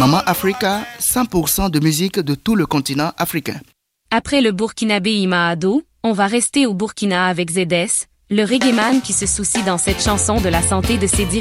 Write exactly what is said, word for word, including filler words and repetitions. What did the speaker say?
Maman Africa, cent pour cent de musique de tout le continent africain. Après le Burkinabé Ima Ado, on va rester au Burkina avec Zedès, le reggaeman qui se soucie dans cette chanson de la santé de ses dirigeants.